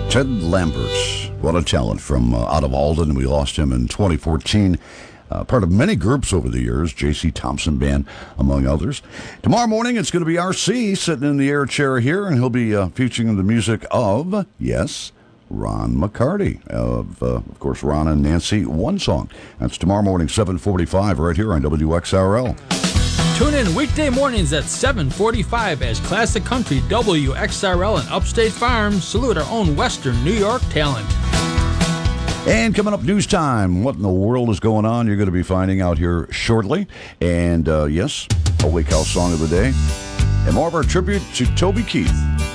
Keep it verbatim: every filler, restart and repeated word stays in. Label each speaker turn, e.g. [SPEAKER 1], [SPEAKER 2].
[SPEAKER 1] Ted Lambert, what a talent from uh, out of Alden. We lost him in twenty fourteen. Uh, part of many groups over the years, J C Thompson Band, among others. Tomorrow morning, it's going to be R C sitting in the air chair here, and he'll be uh, featuring the music of, yes, Ron McCarty. Of, uh, of course, Ron and Nancy One Song. That's tomorrow morning, seven forty-five, right here on W X R L.
[SPEAKER 2] Tune in weekday mornings at seven forty-five as Classic Country W X R L and Upstate Farm salute our own Western New York talent.
[SPEAKER 1] And coming up, news time. What in the world is going on? You're going to be finding out here shortly. And uh, yes, Holy Cow Song of the Day. And more of our tribute to Toby Keith.